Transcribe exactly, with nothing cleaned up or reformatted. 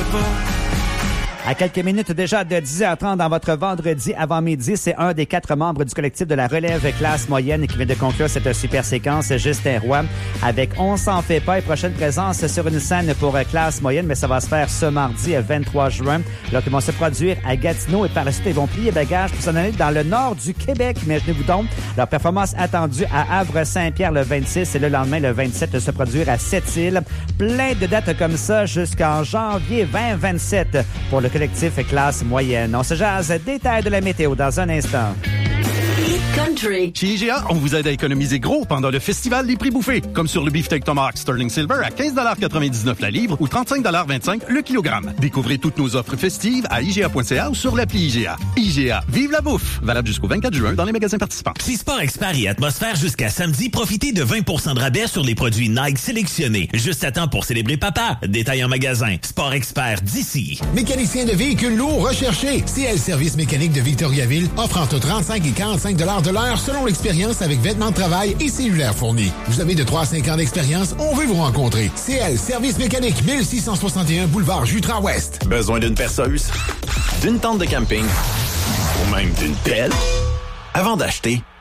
pas. À quelques minutes déjà de dix heures trente dans votre vendredi avant-midi, c'est un des quatre membres du collectif de la relève classe moyenne qui vient de conclure cette super séquence, Justin Roy, avec On s'en fait pas et prochaine présence sur une scène pour classe moyenne, mais ça va se faire ce mardi vingt-trois juin, là qu'ils vont se produire à Gatineau et par la suite ils vont plier bagages pour s'en aller dans le nord du Québec. Imaginez-vous donc, leur performance attendue à Havre-Saint-Pierre le vingt-six et le lendemain le vingt-sept de se produire à Sept-Îles. Plein de dates comme ça jusqu'en janvier vingt vingt-sept pour le collectif classe moyenne. On se jase détails de la météo dans un instant. Country. Chez I G A, on vous aide à économiser gros pendant le festival des prix bouffés. Comme sur le beefsteak Tomahawk Sterling Silver à quinze quatre-vingt-dix-neuf la livre ou trente-cinq vingt-cinq le kilogramme. Découvrez toutes nos offres festives à I G A point C A ou sur l'appli I G A. I G A, vive la bouffe! Valable jusqu'au vingt-quatre juin dans les magasins participants. Chez Sport Expert et Atmosphère jusqu'à samedi, profitez de vingt pour cent de rabais sur les produits Nike sélectionnés. Juste à temps pour célébrer papa. Détail en magasin. Sport Expert d'ici. Mécanicien de véhicules lourds recherché. C L Service mécanique de Victoriaville offre entre trente-cinq et quarante-cinq dollars de l'heure selon l'expérience avec vêtements de travail et cellulaire fournis. Vous avez de trois à cinq ans d'expérience, on veut vous rencontrer. C L Service mécanique, mille six cent soixante et un boulevard Jutras-Ouest. Besoin d'une perceuse, d'une tente de camping ou même d'une pelle? Avant d'acheter,